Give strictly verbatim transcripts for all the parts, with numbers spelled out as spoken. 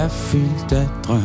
er fyldt af drøm.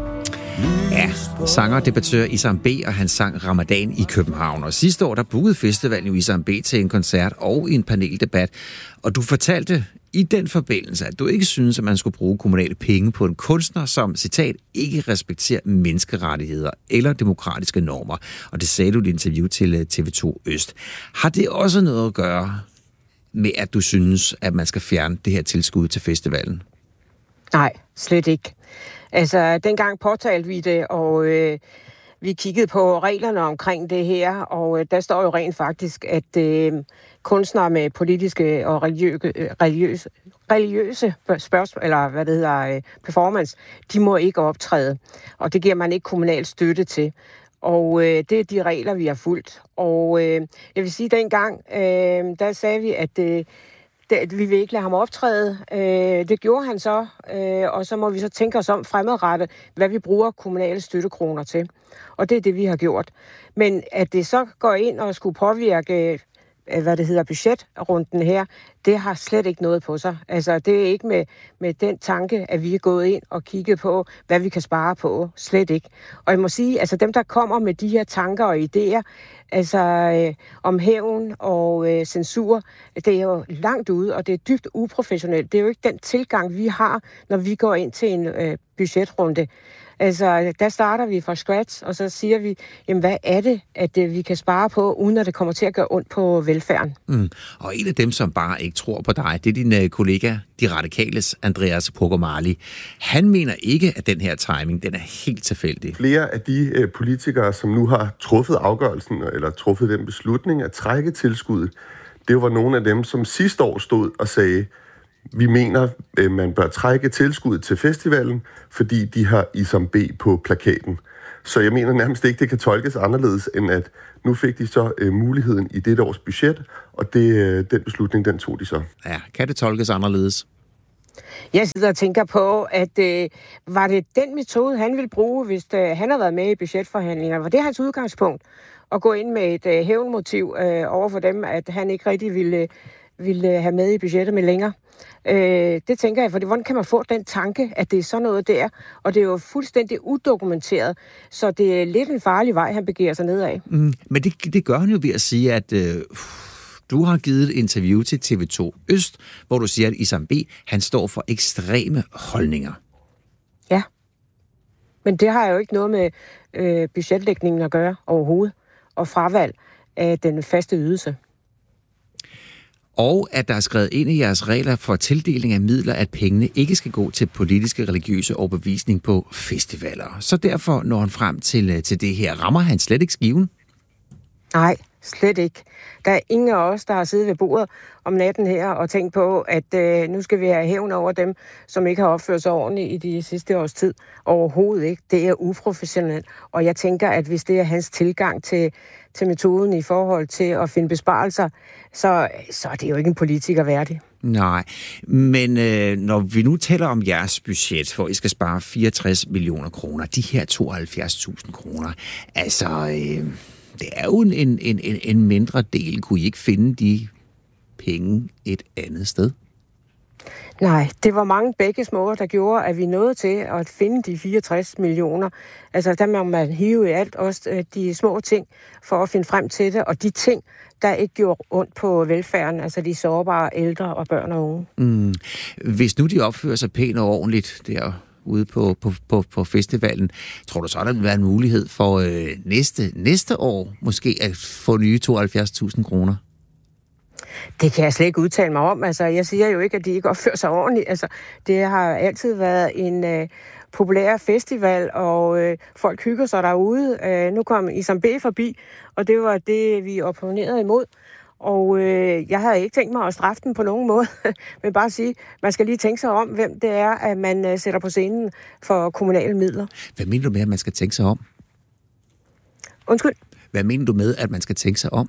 Ja, sanger og debattør Isam B, og han sang Ramadan i København. Og sidste år, der bookede festivalen jo Isam B til en koncert og en paneldebat. Og du fortalte i den forbindelse, at du ikke synes, at man skulle bruge kommunale penge på en kunstner, som, citat, ikke respekterer menneskerettigheder eller demokratiske normer. Og det sagde du i et interview til T V to Øst. Har det også noget at gøre med, at du synes, at man skal fjerne det her tilskud til festivalen? Nej, slet ikke. Altså, dengang påtalte vi det, og øh, vi kiggede på reglerne omkring det her, og øh, der står jo rent faktisk, at øh, kunstnere med politiske og religiøse, religiøse, religiøse spørgsmål, eller hvad det hedder, øh, performance, de må ikke optræde, og det giver man ikke kommunal støtte til. Og øh, det er de regler, vi har fulgt. Og øh, jeg vil sige, dengang, øh, der sagde vi, at øh, det, vi vil ikke lade ham optræde. Øh, det gjorde han så, øh, og så må vi så tænke os om fremadrettet, hvad vi bruger kommunale støttekroner til. Og det er det, vi har gjort. Men at det så går ind og skulle påvirke, hvad det hedder, budgetrunden her, det har slet ikke noget på sig. Altså, det er ikke med, med den tanke, at vi er gået ind og kigget på, hvad vi kan spare på. Slet ikke. Og jeg må sige, altså dem, der kommer med de her tanker og idéer, altså øh, om hævn og øh, censur, det er jo langt ude, og det er dybt uprofessionelt. Det er jo ikke den tilgang, vi har, når vi går ind til en øh, budgetrunde. Altså, der starter vi fra scratch, og så siger vi, jamen, hvad er det, at det, vi kan spare på, uden at det kommer til at gøre ondt på velfærden? Mm. Og en af dem, som bare ikke tror på dig, det er din uh, kollega, De Radikales, Andreas Pogomali. Han mener ikke, at den her timing, den er helt tilfældig. Flere af de uh, politikere, som nu har truffet afgørelsen, eller truffet den beslutning at trække tilskuddet, det var nogle af dem, som sidste år stod og sagde, vi mener, at man bør trække tilskuddet til festivalen, fordi de har Isam B på plakaten. Så jeg mener nærmest ikke, det kan tolkes anderledes, end at nu fik de så uh, muligheden i dette års budget, og det, uh, den beslutning, den tog de så. Ja, kan det tolkes anderledes? Jeg sidder og tænker på, at øh, var det den metode, han ville bruge, hvis øh, han havde været med i budgetforhandlinger? Var det hans udgangspunkt at gå ind med et øh, hævnmotiv øh, over for dem, at han ikke rigtig ville, ville have med i budgettet med længere? Øh, det tænker jeg, for hvordan kan man få den tanke, at det er sådan noget der? Og det er jo fuldstændig udokumenteret, så det er lidt en farlig vej, han begiver sig nedad. Mm, men det, det gør han jo ved at sige, at øh, du har givet et interview til T V to Øst, hvor du siger, at Isam B, han står for ekstreme holdninger. Ja, men det har jo ikke noget med øh, budgetlægningen at gøre overhovedet, og fravalg af den faste ydelse. Og at der er skrevet ind i jeres regler for tildeling af midler, at pengene ikke skal gå til politiske, religiøse overbevisning på festivaler. Så derfor når han frem til, til det her. Rammer han slet ikke skiven? Nej, slet ikke. Der er ingen af os, der har siddet ved bordet om natten her og tænkt på, at øh, nu skal vi have hævn over dem, som ikke har opført sig ordentligt i de sidste års tid. Overhovedet ikke. Det er uprofessionelt. Og jeg tænker, at hvis det er hans tilgang til, til metoden i forhold til at finde besparelser, så, så er det jo ikke en politiker værdig. Nej, men øh, når vi nu taler om jeres budget, hvor I skal spare fireogtres millioner kroner, de her tooghalvfjerds tusind kroner, altså... Øh Det er jo en, en, en, en mindre del. Kunne I ikke finde de penge et andet sted? Nej, det var mange begge små, der gjorde, at vi nåede til at finde de fireogtres millioner. Altså, der må man hive i alt, også de små ting, for at finde frem til det. Og de ting, der ikke gjorde ondt på velfærden, altså de sårbare ældre og børn og unge. Mm. Hvis nu de opfører sig pænt og ordentligt der ude på, på, på, på festivalen, tror du så, der vil være en mulighed for øh, næste, næste år måske at få nye tooghalvfjerds tusind kroner? Det kan jeg slet ikke udtale mig om. Altså, jeg siger jo ikke, at de ikke opfører sig ordentligt. Altså, det har altid været en øh, populær festival, og øh, folk hygger sig derude. Øh, nu kom Isam B forbi, og det var det, vi opponerede imod. Og øh, jeg havde ikke tænkt mig at straffe den på nogen måde, men bare sige, man skal lige tænke sig om, hvem det er, at man øh, sætter på scenen for kommunale midler. Hvad mener du med, at man skal tænke sig om? Undskyld? Hvad mener du med, at man skal tænke sig om?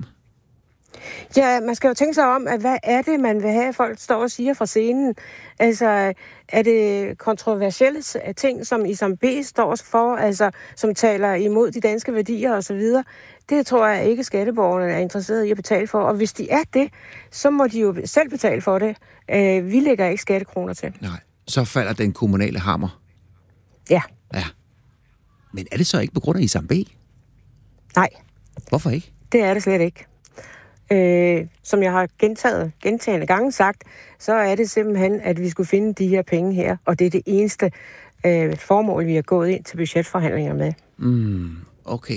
Ja, man skal jo tænke sig om, at hvad er det, man vil have, folk står og siger fra scenen? Altså, er det kontroversielle ting, som Isam B står for, altså, som taler imod de danske værdier osv.? Det tror jeg ikke, skatteborgerne er interesseret i at betale for. Og hvis de er det, så må de jo selv betale for det. Vi lægger ikke skattekroner til. Nej, så falder den kommunale hammer. Ja. Ja. Men er det så ikke på grund af Isam B? Nej. Hvorfor ikke? Det er det slet ikke. Øh, som jeg har gentaget, gentagende gange sagt, så er det simpelthen, at vi skulle finde de her penge her, og det er det eneste øh, formål, vi har gået ind til budgetforhandlinger med. Mm, okay.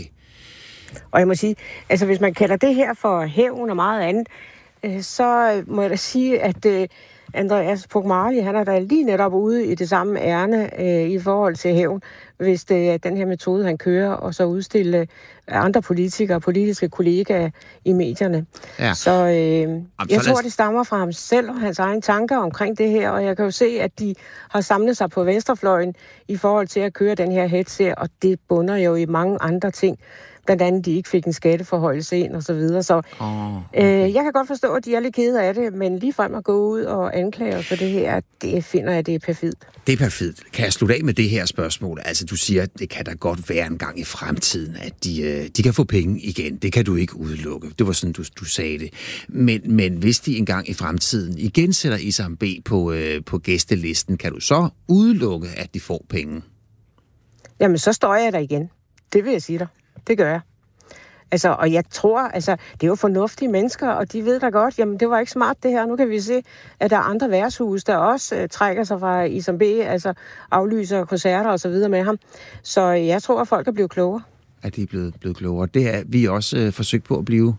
Og jeg må sige, altså hvis man kalder det her for hævn og meget andet, øh, så må jeg da sige, at øh, Andreas Pugmarli, han er da lige netop ude i det samme ærne øh, i forhold til hævn, hvis det er den her metode, han kører, og så udstille andre politikere, politiske kollegaer i medierne. Ja. Så øh, Jamen, jeg så tror, det stammer fra ham selv og hans egne tanker omkring det her, og jeg kan jo se, at de har samlet sig på venstrefløjen i forhold til at køre den her hets her, og det bunder jo i mange andre ting. Blandt andet, de ikke fik en skatteforhøjelse ind og så videre. Så oh, okay. øh, jeg kan godt forstå, at de er lidt kede af det, men lige frem at gå ud og anklage for det her, det finder jeg, det er perfidt. Det er perfidt. Kan jeg slutte af med det her spørgsmål? Altså, du siger, at det kan da godt være en gang i fremtiden, at de, de kan få penge igen. Det kan du ikke udelukke. Det var sådan, du, du sagde det. Men, men hvis de en gang i fremtiden igen sætter Isam B på, øh, på gæstelisten, kan du så udelukke, at de får penge? Jamen, så står jeg der igen. Det vil jeg sige dig. Det gør jeg. Altså, og jeg tror, altså, det er jo fornuftige mennesker, og de ved da godt, jamen, det var ikke smart det her. Nu kan vi se, at der er andre værtshus, der også øh, trækker sig fra Isam B, altså aflyser koncerter og så videre med ham. Så jeg tror, at folk er blevet klogere. At de er blevet, blevet klogere. Det er vi også øh, forsøgt på at blive.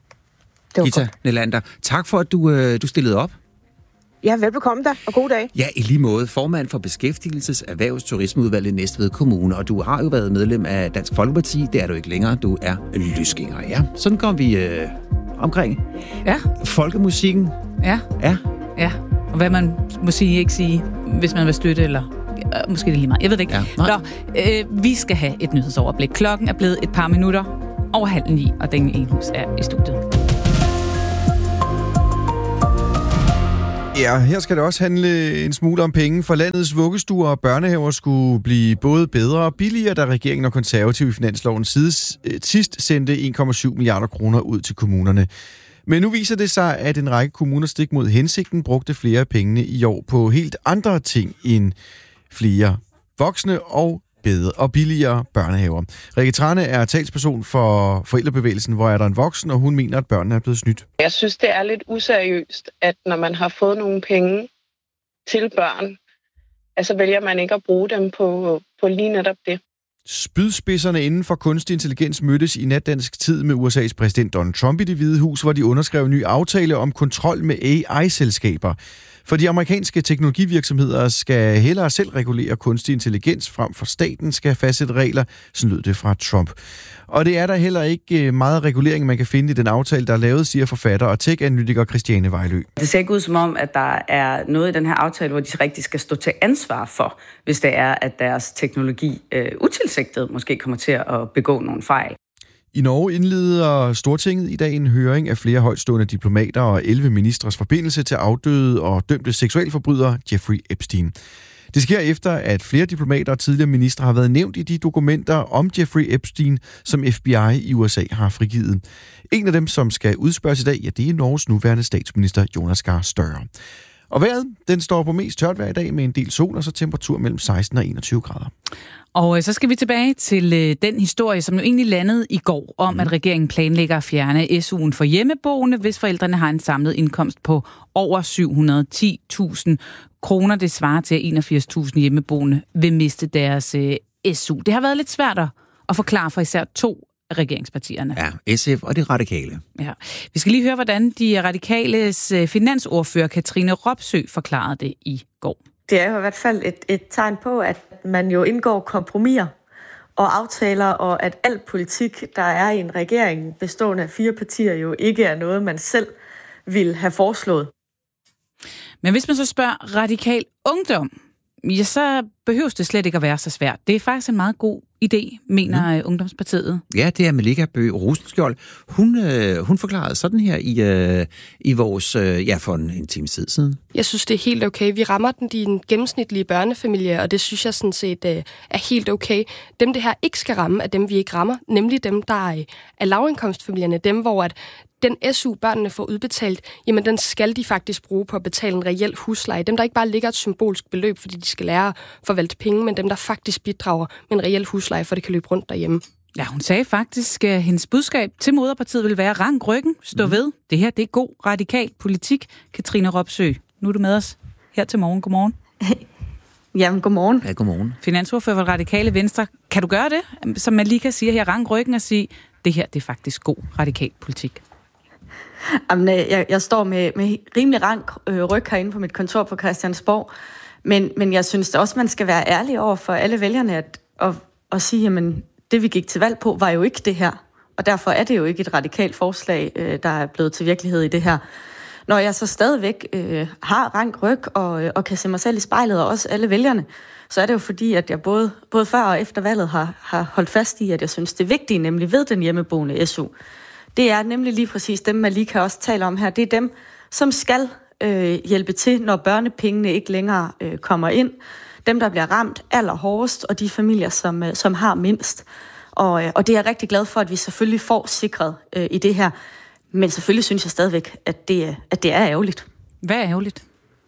Gita Nelander, tak for, at du, øh, du stillede op. Ja, velbekomme da, og god dag. Ja, i lige måde. Formand for Beskæftigelses-, Erhvervs-, Turismeudvalget i Næstved Kommune, og du har jo været medlem af Dansk Folkeparti. Det er du ikke længere. Du er lysgænger, ja. Sådan går vi øh, omkring. Ja. Folkemusikken. Ja. Ja. Ja, og hvad man må sige, ikke sige, hvis man vil støtte, eller ja, måske det lige meget. Jeg ved det ikke. Ja, Nå, øh, vi skal have et nyhedsoverblik. Klokken er blevet et par minutter over halv ni, og Daniel Egenhus er i studiet. Ja, her skal det også handle en smule om penge, for landets vuggestuer og børnehaver skulle blive både bedre og billigere, da regeringen og konservative i finansloven sidst sendte en komma syv milliarder kroner ud til kommunerne. Men nu viser det sig, at en række kommuner stik mod hensigten brugte flere af pengene i år på helt andre ting end flere voksne og bedre og billigere børnehaver. Rikke Trane er talsperson for forældrebevægelsen, hvor er der en voksen, og hun mener, at børnene er blevet snydt. Jeg synes, det er lidt useriøst, at når man har fået nogle penge til børn, altså vælger man ikke at bruge dem på, på lige netop det. Spydspidserne inden for kunstig intelligens mødtes i natdansk tid med U S A's præsident Donald Trump i Det Hvide Hus, hvor de underskrev en ny aftale om kontrol med A I-selskaber. For de amerikanske teknologivirksomheder skal hellere selv regulere kunstig intelligens, frem for staten skal fastsætte regler, sådan lød det fra Trump. Og det er der heller ikke meget regulering, man kan finde i den aftale, der er lavet, siger forfatter og tech-analytiker Christiane Vejlø. Det ser ikke ud som om, at der er noget i den her aftale, hvor de rigtig skal stå til ansvar for, hvis det er, at deres teknologi øh, utilsigtet måske kommer til at begå nogle fejl. I Norge indleder Stortinget i dag en høring af flere højtstående diplomater og elleve ministres forbindelse til afdøde og dømte seksualforbrydere Jeffrey Epstein. Det sker efter, at flere diplomater og tidligere ministre har været nævnt i de dokumenter om Jeffrey Epstein, som F B I i U S A har frigivet. En af dem, som skal udspørges i dag, ja, det er Norges nuværende statsminister Jonas Gahr Støre. Og vejret, den står på mest tørt vejr i dag med en del sol, og så temperatur mellem seksten og enogtyve grader. Og så skal vi tilbage til øh, den historie, som jo egentlig landede i går, om mm. at regeringen planlægger at fjerne S U'en for hjemmeboende, hvis forældrene har en samlet indkomst på over syv hundrede og ti tusind kroner. Det svarer til, at enogfirs tusind hjemmeboende vil miste deres øh, S U. Det har været lidt svært at forklare for især to af regeringspartierne. Ja, S F og de radikale. Ja. Vi skal lige høre, hvordan de radikales finansordfører Katrine Robsøe forklarede det i går. Det er jo i hvert fald et, et tegn på, at man jo indgår kompromiser og aftaler, og at al politik, der er i en regering bestående af fire partier, jo ikke er noget, man selv vil have foreslået. Men hvis man så spørger radikal ungdom, ja, så behøves det slet ikke at være så svært. Det er faktisk en meget god idé, mener mm. Ungdomspartiet. Ja, det er Malika Bøgh Rosenskjold. Hun, øh, hun forklarede sådan her i, øh, i vores, øh, ja, for en, en time tid siden. Jeg synes, det er helt okay. Vi rammer den i en gennemsnitlige børnefamilie, og det synes jeg sådan set øh, er helt okay. Dem, det her ikke skal ramme, er dem, vi ikke rammer. Nemlig dem, der er, er lavindkomstfamilierne. Dem, hvor at den S U, børnene får udbetalt, jamen den skal de faktisk bruge på at betale en reel husleje. Dem, der ikke bare ligger et symbolsk beløb, fordi de skal lære at forvalte penge, men dem, der faktisk bidrager med en reel husleje, for det kan løbe rundt derhjemme. Ja, hun sagde faktisk, at hendes budskab til moderpartiet vil være rank ryggen, stå mm. ved. Det her, det er god radikal politik. Katrine Robsøe, nu er du med os her til morgen. Godmorgen. Jamen, godmorgen. Ja, godmorgen. Finansordfører for Radikale Venstre. Kan du gøre det, som man lige kan sige her, rank ryggen og sige, det her, det er faktisk god radikal politik? Jamen, jeg, jeg står med, med rimelig rank øh, ryg herinde på mit kontor på Christiansborg, men, men jeg synes da også, man skal være ærlig over for alle vælgerne at, at, at sige, jamen, det vi gik til valg på, var jo ikke det her. Og derfor er det jo ikke et radikalt forslag, øh, der er blevet til virkelighed i det her. Når jeg så stadigvæk øh, har rank ryg og, og kan se mig selv i spejlet, og også alle vælgerne, så er det jo fordi, at jeg både, både før og efter valget har, har holdt fast i, at jeg synes, det er vigtigt, nemlig ved den hjemmeboende S U. Det er nemlig lige præcis dem, Malika også taler om her. Det er dem, som skal øh, hjælpe til, når børnepengene ikke længere øh, kommer ind. Dem, der bliver ramt allerhårdest, og de familier, som, øh, som har mindst. Og, øh, og det er jeg rigtig glad for, at vi selvfølgelig får sikret øh, i det her. Men selvfølgelig synes jeg stadigvæk, at det, at det er ærgerligt. Hvad er ærgerligt?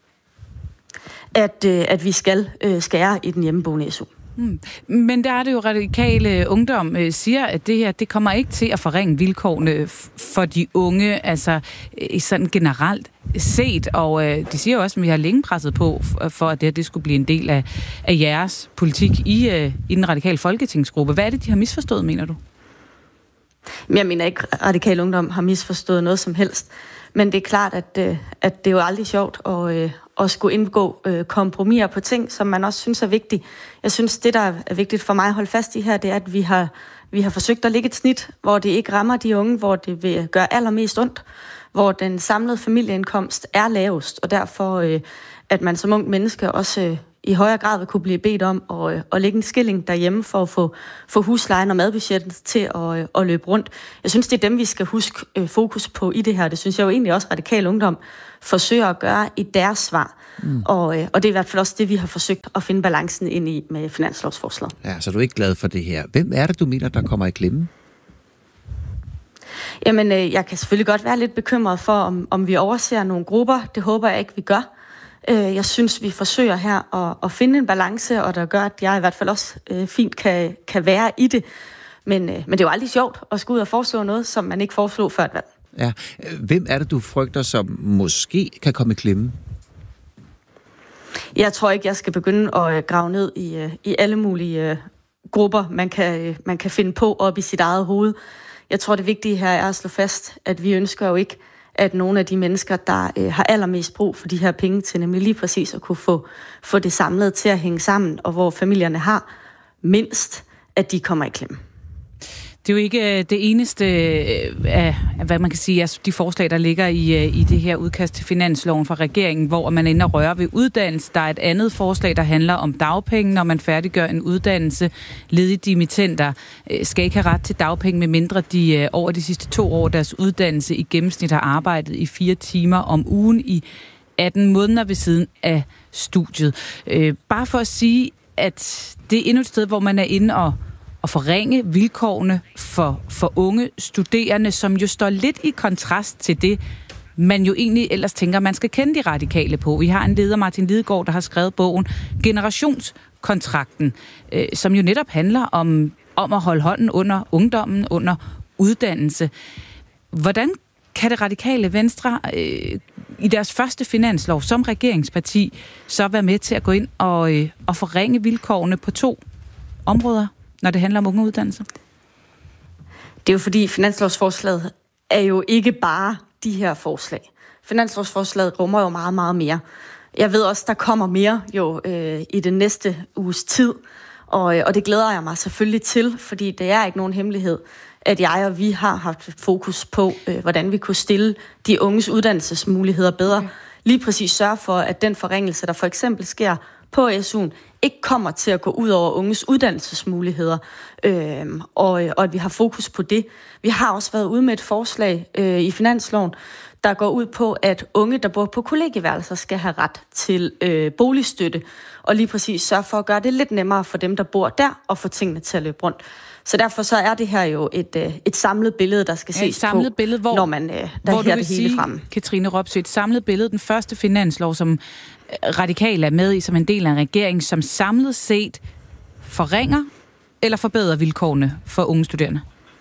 At, øh, at vi skal øh, skære i den hjemmeboende S U. Hmm. Men der er det jo radikale ungdom øh, siger, at det her, det kommer ikke til at forringe vilkårene for de unge, altså øh, sådan generelt set, og øh, de siger jo også, at vi har længe presset på for, at det her, det skulle blive en del af, af jeres politik i, øh, i den radikale folketingsgruppe. Hvad er det, de har misforstået, mener du? Jeg mener ikke, at radikal ungdom har misforstået noget som helst, men det er klart, at, øh, at det er jo aldrig sjovt at, øh, at skulle indgå øh, kompromiser på ting, som man også synes er vigtigt. Jeg synes, det, der er vigtigt for mig at holde fast i her, det er, at vi har, vi har forsøgt at lægge et snit, hvor det ikke rammer de unge, hvor det vil gøre allermest ondt, hvor den samlede familieindkomst er lavest, og derfor, øh, at man som ung menneske også øh, i højere grad vil kunne blive bedt om at, øh, at lægge en skilling derhjemme for at få, få huslejen og madbudgettet til at, øh, at løbe rundt. Jeg synes, det er dem, vi skal huske øh, fokus på i det her. Det synes jeg jo egentlig også, radikal ungdom forsøger at gøre i deres svar. Mm. Og, øh, og det er i hvert fald også det, vi har forsøgt at finde balancen ind i med finanslovsforslaget. Ja, så er du ikke glad for det her. Hvem er det, du mener, der kommer i klemme? Jamen, øh, jeg kan selvfølgelig godt være lidt bekymret for, om, om vi overser nogle grupper. Det håber jeg ikke, vi gør. Øh, jeg synes, vi forsøger her at, at finde en balance, og der gør, at jeg i hvert fald også øh, fint kan, kan være i det. Men, øh, men det er jo aldrig sjovt at skulle ud og foreslå noget, som man ikke foreslog før et valg. Ja. Hvem er det, du frygter, som måske kan komme i klemme? Jeg tror ikke, jeg skal begynde at grave ned i, i alle mulige uh, grupper, man kan, man kan finde på op i sit eget hoved. Jeg tror, det vigtige her er at slå fast, at vi ønsker jo ikke, at nogle af de mennesker, der uh, har allermest brug for de her penge til, nemlig lige præcis at kunne få, få det samlet til at hænge sammen, og hvor familierne har mindst, at de kommer i klemme. Det er jo ikke det eneste af, hvad man kan sige, altså de forslag, der ligger i, i det her udkast til finansloven fra regeringen, hvor man ender og rører ved uddannelse. Der er et andet forslag, der handler om dagpenge, når man færdiggør en uddannelse. Ledige dimittenter skal ikke have ret til dagpenge, medmindre de over de sidste to år deres uddannelse i gennemsnit har arbejdet i fire timer om ugen i atten måneder ved siden af studiet. Bare for at sige, at det er endnu et sted, hvor man er inde og og forringe vilkårene for, for unge studerende, som jo står lidt i kontrast til det, man jo egentlig ellers tænker, man skal kende de radikale på. Vi har en leder, Martin Lidegaard, der har skrevet bogen Generationskontrakten, øh, som jo netop handler om, om at holde hånden under ungdommen, under uddannelse. Hvordan kan det radikale Venstre øh, i deres første finanslov som regeringsparti så være med til at gå ind og, øh, og forringe vilkårene på to områder, når det handler om ungeuddannelser? Det er jo fordi finanslovsforslaget er jo ikke bare de her forslag. Finanslovsforslaget rummer jo meget, meget mere. Jeg ved også, der kommer mere jo øh, i den næste uges tid, og, og det glæder jeg mig selvfølgelig til, fordi det er ikke nogen hemmelighed, at jeg og vi har haft fokus på, øh, hvordan vi kunne stille de unges uddannelsesmuligheder bedre. Okay. Lige præcis sørge for, at den forringelse, der for eksempel sker på S U'en ikke kommer til at gå ud over unges uddannelsesmuligheder, øh, og, og at vi har fokus på det. Vi har også været ude med et forslag øh, i finansloven, der går ud på, at unge, der bor på kollegieværelser, skal have ret til øh, boligstøtte, og lige præcis sørge for at gøre det lidt nemmere for dem, der bor der, og få tingene til at løbe rundt. Så derfor så er det her jo et, øh, et samlet billede, der skal ja, ses på, billede, hvor, når man øh, der her det hele frem. Katrine Robsøe, et samlet billede, den første finanslov, som Radikale er med i som en del af en regering, som samlet set forringer eller forbedrer vilkårene for unge studerende?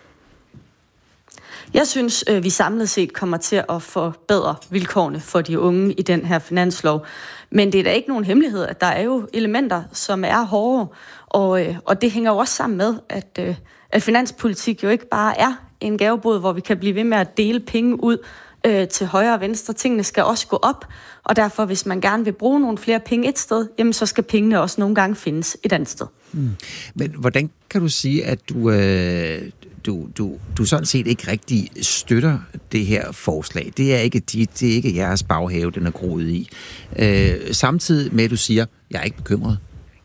Jeg synes, vi samlet set kommer til at forbedre vilkårene for de unge i den her finanslov. Men det er da ikke nogen hemmelighed, at der er jo elementer, som er hårde, og, og det hænger jo også sammen med, at, at finanspolitik jo ikke bare er en gavebod, hvor vi kan blive ved med at dele penge ud øh, til højre og venstre. Tingene skal også gå op, og derfor, hvis man gerne vil bruge nogle flere penge et sted, jamen så skal pengene også nogle gange findes et andet sted. Mm. Men hvordan kan du sige, at du... Øh Du, du, du sådan set ikke rigtig støtter det her forslag. Det er ikke dit, det er ikke jeres baghave, den er groet i. Øh, samtidig med, at du siger, jeg er ikke bekymret.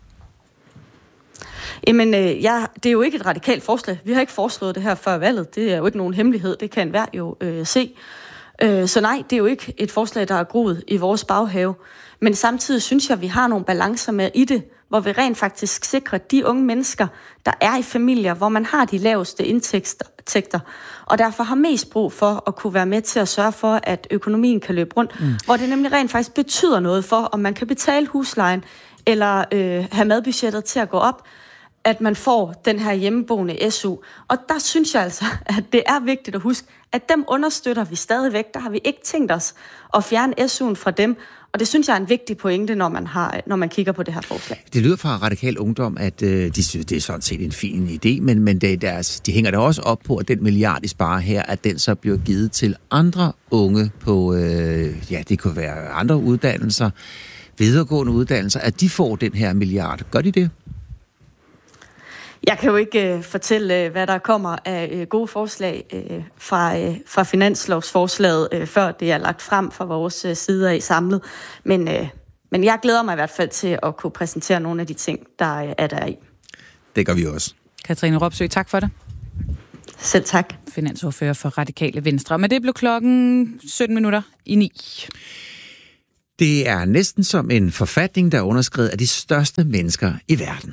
Jamen, øh, ja, det er jo ikke et radikalt forslag. Vi har ikke foreslået det her før valget. Det er jo ikke nogen hemmelighed. Det kan enhver jo øh, se. Øh, så nej, det er jo ikke et forslag, der er groet i vores baghave. Men samtidig synes jeg, at vi har nogle balancer med i det, hvor vi rent faktisk sikrer de unge mennesker, der er i familier, hvor man har de laveste indtægter, og derfor har mest brug for at kunne være med til at sørge for, at økonomien kan løbe rundt, mm. hvor det nemlig rent faktisk betyder noget for, om man kan betale huslejen, eller øh, have madbudgettet til at gå op, at man får den her hjemmeboende S U. Og der synes jeg altså, at det er vigtigt at huske, at dem understøtter vi stadigvæk. Der har vi ikke tænkt os at fjerne S U'en fra dem, og det synes jeg er en vigtig pointe, når man, har, når man kigger på det her forslag. Det lyder fra Radikal Ungdom, at øh, de synes, det er sådan set en fin idé, men, men det, deres, de hænger da også op på, at den milliard, de sparer her, at den så bliver givet til andre unge på, øh, ja, det kunne være andre uddannelser, videregående uddannelser, at de får den her milliard. Gør de det? Jeg kan jo ikke uh, fortælle, uh, hvad der kommer af uh, gode forslag uh, fra, uh, fra finanslovsforslaget, uh, før det er lagt frem fra vores uh, sider i samlet. Men, uh, men jeg glæder mig i hvert fald til at kunne præsentere nogle af de ting, der uh, er der i. Det gør vi også. Katrine Robsøe, tak for det. Selv tak. Finansordfører for Radikale Venstre. Men det blev klokken sytten minutter i ni. Det er næsten som en forfatning, der er underskrevet af de største mennesker i verden.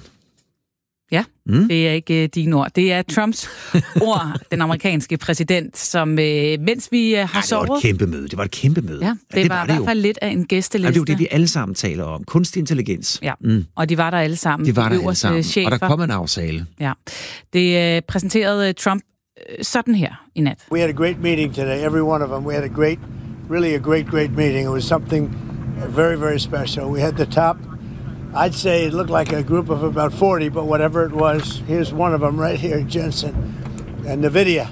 Ja, mm. det er ikke uh, dine ord. Det er Trumps ord, den amerikanske præsident, som uh, mens vi uh, har sovet... Det var et kæmpe møde. Det var et kæmpe møde. Ja, det, ja, det var, var i hvert fald lidt af en gæsteliste. Ja, det er jo det, vi alle sammen taler om. Kunstig intelligens. Ja, mm. og de var der alle sammen. De var der alle sammen, chefer. og der kom en aftale. Ja, det uh, præsenterede Trump uh, sådan her i nat. We had a great meeting today, every one of them. We had a great, really a great, great meeting. It was something very, very special. We had the top... I'd say it looked like a group of about forty, but whatever it was, here's one of them right here, Jensen and NVIDIA.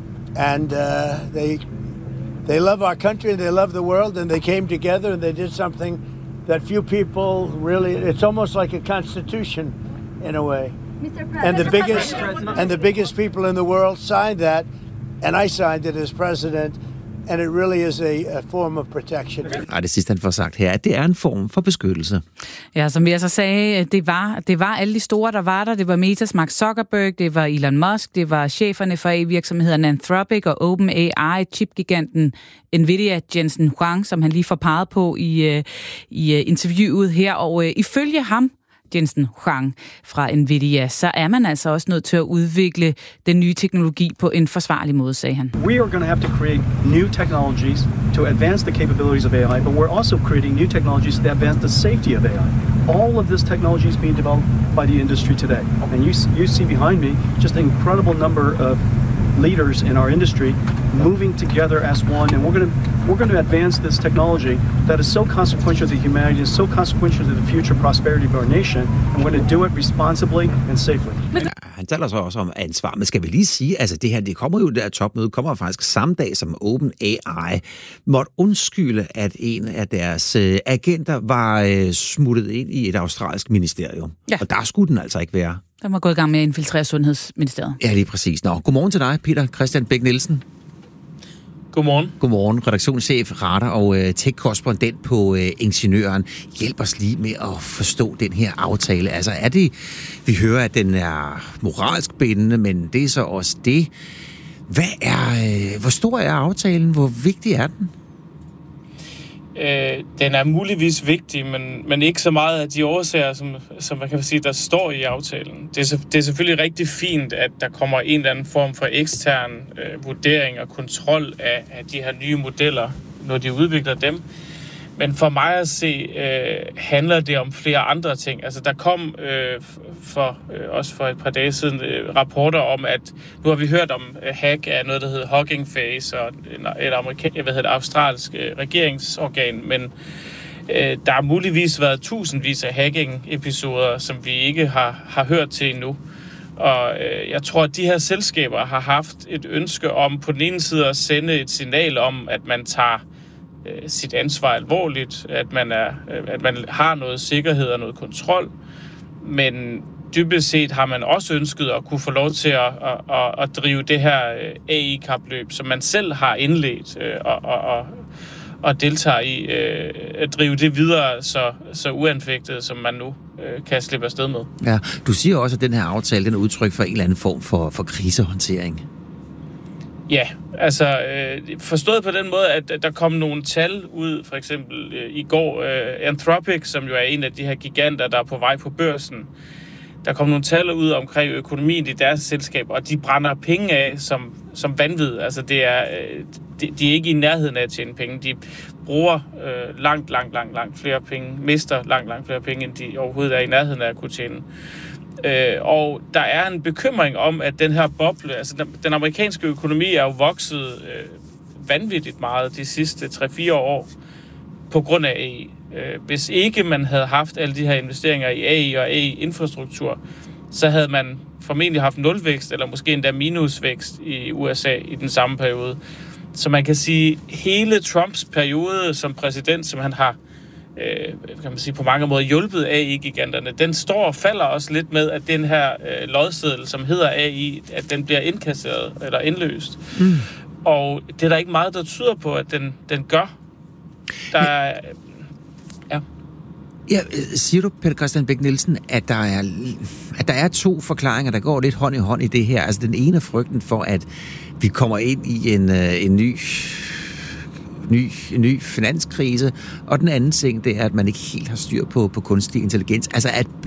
And uh, they they love our country, and they love the world, and they came together and they did something that few people really, it's almost like a constitution in a way. And the biggest and the biggest people in the world signed that, and I signed it as president. And it really is a, a form of protection. Nej, det sidste, han får sagt her, at det er en form for beskyttelse. Ja, som jeg så sagde, det var, det var alle de store, der var der. Det var Metas Mark Zuckerberg, det var Elon Musk, det var cheferne for A-virksomhederne Anthropic og OpenAI, chipgiganten NVIDIA, Jensen Huang, som han lige får peget på i, i interviewet her. Og ifølge ham, Jensen Huang fra NVIDIA, så er man altså også nødt til at udvikle den nye teknologi på en forsvarlig måde, sagde han. We are going to have to create new technologies to advance the capabilities of A I, but we're also creating new technologies that advance the safety of A I. All of this technology is being developed by the industry today. And you, you see behind me just an incredible number of leaders in our industry moving together as one, and we're going to we're going to advance this technology that is so consequential to humanity, is so consequential to the future prosperity of our nation, and we're going to do it responsibly and safely. Ja, han taler så også om ansvar, men skal vi lige sige, altså det her, det kommer jo, det her topmøde kommer faktisk samme dag, som OpenAI måtte undskylde, at en af deres øh, agenter var øh, smuttet ind i et australsk ministerium. Ja. Og der skulle den altså ikke være. Den var gået i gang med at infiltrere Sundhedsministeriet. Ja, lige præcis. Nå, godmorgen til dig, Peter Christian Bæk Nielsen. Godmorgen. Godmorgen, redaktionschef, radar og øh, tech-korrespondent på øh, Ingeniøren. Hjælp os lige med at forstå den her aftale. Altså er det, vi hører, at den er moralsk bindende, men det er så også det. Hvad er, øh, hvor stor er aftalen? Hvor vigtig er den? Øh, den er muligvis vigtig, men, men ikke så meget af de årsager, som, som man kan sige, der står i aftalen. Det er, det er selvfølgelig rigtig fint, at der kommer en eller anden form for ekstern øh, vurdering og kontrol af, af de her nye modeller, når de udvikler dem. Men for mig at se, øh, handler det om flere andre ting. Altså der kom øh, for, øh, også for et par dage siden øh, rapporter om, at nu har vi hørt om øh, hack af noget, der hedder Hugging Face, og et amerikansk, hvad hedder det, australsk øh, regeringsorgan, men øh, der har muligvis været tusindvis af hacking-episoder, som vi ikke har, har hørt til endnu. Og øh, jeg tror, at de her selskaber har haft et ønske om på den ene side at sende et signal om, at man tager sit ansvar alvorligt, at man, er, at man har noget sikkerhed og noget kontrol, men dybest set har man også ønsket at kunne få lov til at, at, at drive det her A I-kapløb, som man selv har indledt og, og, og, og deltager i, at drive det videre så, så uanfægtet, som man nu kan slippe afsted med. Ja, du siger også, at den her aftale den er udtryk for en eller anden form for, for krisehåndtering. Ja, altså øh, forstået på den måde, at, at der kom nogle tal ud, for eksempel øh, i går, øh, Anthropic, som jo er en af de her giganter, der er på vej på børsen, der kom nogle tal ud omkring økonomien i deres selskaber, og de brænder penge af som, som vanvid. Altså det er, øh, de, de er ikke i nærheden af at tjene penge. De bruger øh, langt, langt, langt, langt flere penge, mister langt, langt flere penge, end de overhovedet er i nærheden af at kunne tjene. Øh, og der er en bekymring om, at den her boble, altså den, den amerikanske økonomi er jo vokset øh, vanvittigt meget de sidste tre fire år på grund af A I. Øh, hvis ikke man havde haft alle de her investeringer i A I og A I-infrastruktur, så havde man formentlig haft nulvækst, eller måske endda minusvækst i U S A i den samme periode. Så man kan sige, hele Trumps periode som præsident, som han har Øh, kan man sige, på mange måder hjulpet A I-giganterne, den står og falder også lidt med, at den her øh, lodseddel, som hedder A I, at den bliver indkasseret eller indløst. Mm. Og det er der ikke meget, der tyder på, at den, den gør. Der er, ja. Ja, siger du, Peter Christian Bech Nielsen, at der er, at der er to forklaringer, der går lidt hånd i hånd i det her? Altså den ene er frygten for, at vi kommer ind i en, en ny... Ny, en ny finanskrise, og den anden ting, det er, at man ikke helt har styr på, på kunstig intelligens. Altså, at